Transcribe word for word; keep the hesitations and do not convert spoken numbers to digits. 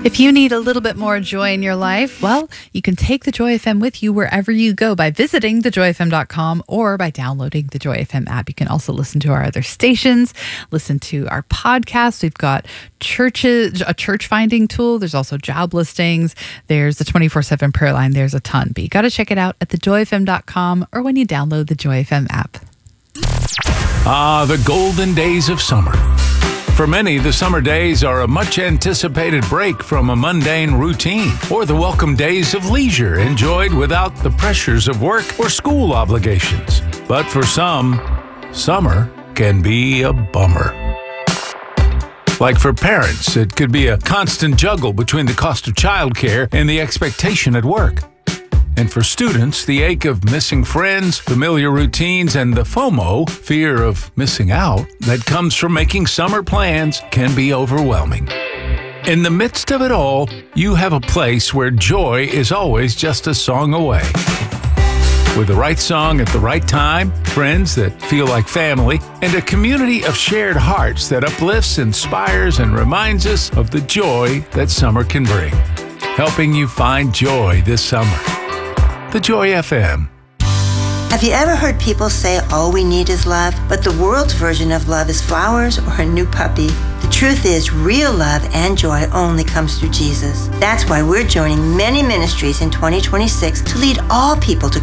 If you need a little bit more joy in your life, well, you can take the Joy F M with you wherever you go by visiting the joy f m dot com or by downloading the Joy F M app. You can also listen to our other stations, listen to our podcasts. We've got churches, a church finding tool. There's also job listings. There's the twenty-four seven prayer line. There's a ton, but you got to check it out at the joy f m dot com or when you download the Joy F M app. Ah, the golden days of summer. For many, the summer days are a much-anticipated break from a mundane routine, or the welcome days of leisure enjoyed without the pressures of work or school obligations. But for some, summer can be a bummer. Like for parents, it could be a constant juggle between the cost of childcare and the expectation at work. And for students, the ache of missing friends, familiar routines, and the FOMO, fear of missing out, that comes from making summer plans can be overwhelming. In the midst of it all, you have a place where joy is always just a song away. With the right song at the right time, friends that feel like family, and a community of shared hearts that uplifts, inspires, and reminds us of the joy that summer can bring. Helping you find joy this summer. The Joy F M. Have you ever heard people say all we need is love, but the world's version of love is flowers or a new puppy? The truth is, real love and joy only comes through Jesus. That's why we're joining many ministries in twenty twenty-six to lead all people to